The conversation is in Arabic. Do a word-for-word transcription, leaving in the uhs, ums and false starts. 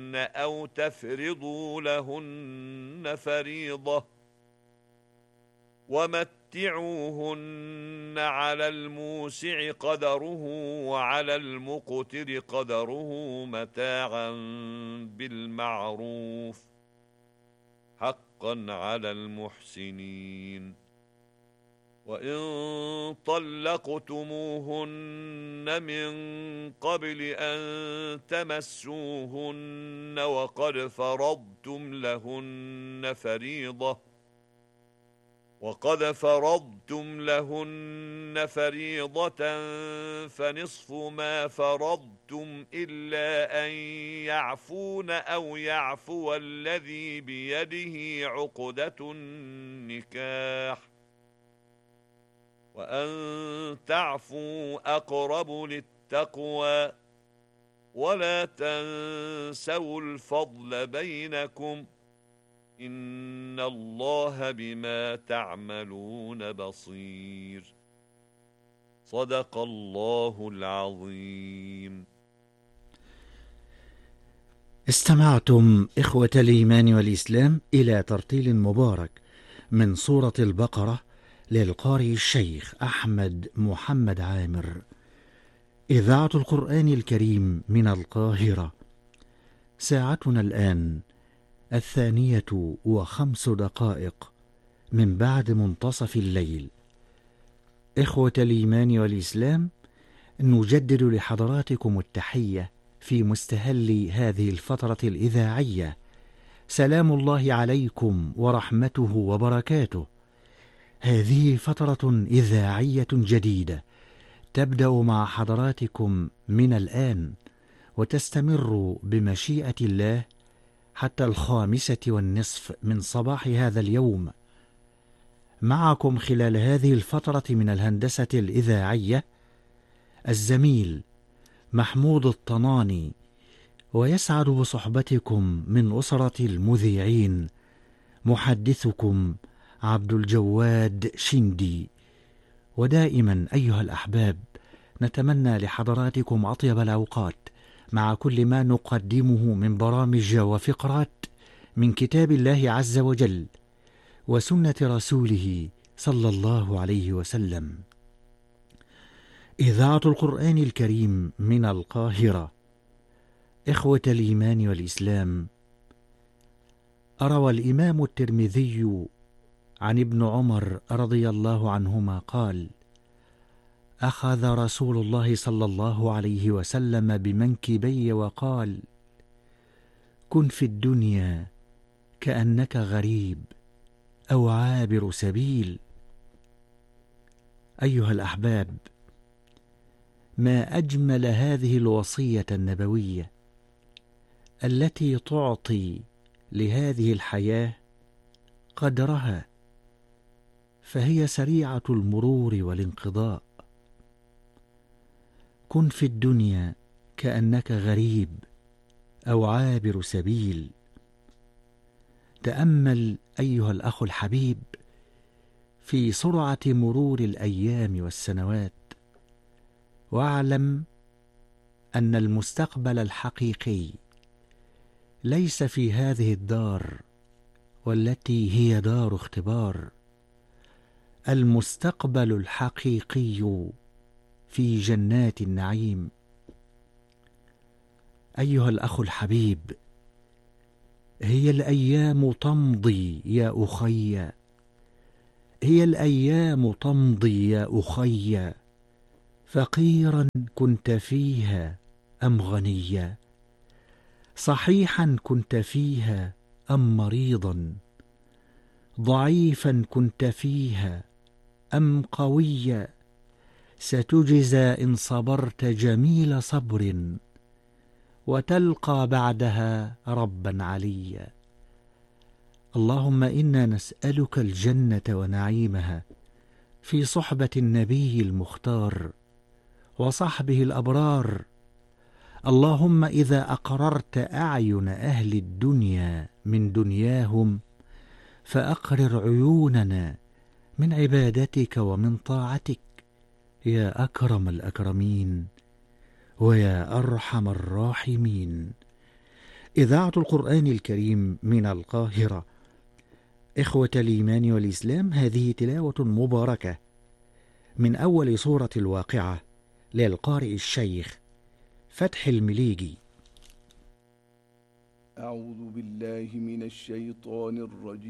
أو تفرضوا لهن فريضة ومتعوهن على الموسع قدره وعلى المقتر قدره متاعا بالمعروف حقا على المحسنين. وإن طلقتموهن من قبل أن تمسوهن وقد فرضتم لهن فريضة وقد فرضتم لهن فريضة فنصف ما فرضتم إلا أن يعفون أو يعفو الذي بيده عقدة النكاح وأن تعفوا أقرب للتقوى ولا تنسوا الفضل بينكم إن الله بما تعملون بصير. صدق الله العظيم. استمعتم إخوة الإيمان والإسلام إلى ترتيل مبارك من سورة البقرة للقارئ الشيخ أحمد محمد عامر. إذاعة القرآن الكريم من القاهرة. ساعتنا الآن الثانية وخمس دقائق من بعد منتصف الليل. إخوة الإيمان والإسلام، نجدد لحضراتكم التحية في مستهل هذه الفترة الإذاعية. سلام الله عليكم ورحمته وبركاته. هذه فترة إذاعية جديدة تبدأ مع حضراتكم من الآن وتستمر بمشيئة الله حتى الخامسة والنصف من صباح هذا اليوم. معكم خلال هذه الفترة من الهندسة الإذاعية الزميل محمود الطناني، ويسعد بصحبتكم من أسرة المذيعين محدثكم عبد الجواد شندي. ودائما أيها الأحباب نتمنى لحضراتكم أطيب الأوقات مع كل ما نقدمه من برامج وفقرات من كتاب الله عز وجل وسنة رسوله صلى الله عليه وسلم. إذاعة القرآن الكريم من القاهرة. إخوة الإيمان والإسلام، روى الإمام الترمذي عن ابن عمر رضي الله عنهما قال: أخذ رسول الله صلى الله عليه وسلم بمنكبي وقال: كن في الدنيا كأنك غريب أو عابر سبيل. أيها الأحباب، ما أجمل هذه الوصية النبوية التي تعطي لهذه الحياة قدرها، فهي سريعة المرور والانقضاء. كن في الدنيا كأنك غريب أو عابر سبيل. تأمل أيها الأخ الحبيب في سرعة مرور الأيام والسنوات، واعلم أن المستقبل الحقيقي ليس في هذه الدار والتي هي دار اختبار. المستقبل الحقيقي في جنات النعيم. أيها الأخ الحبيب، هي الأيام تمضي يا أخي، هي الأيام تمضي يا أخي، فقيرا كنت فيها أم غنيا، صحيحا كنت فيها أم مريضا، ضعيفا كنت فيها أم قويا، ستجزى إن صبرت جميل صبر، وتلقى بعدها ربا عليا. اللهم إنا نسألك الجنة ونعيمها في صحبة النبي المختار وصحبه الأبرار. اللهم إذا أقررت أعين أهل الدنيا من دنياهم فأقرر عيوننا من عبادتك ومن طاعتك يا أكرم الأكرمين ويا أرحم الراحمين. إذاعة القرآن الكريم من القاهرة. إخوة الإيمان والإسلام، هذه تلاوة مباركة من أول سورة الواقعة للقارئ الشيخ فتح المليجي. أعوذ بالله من الشيطان الرجيم.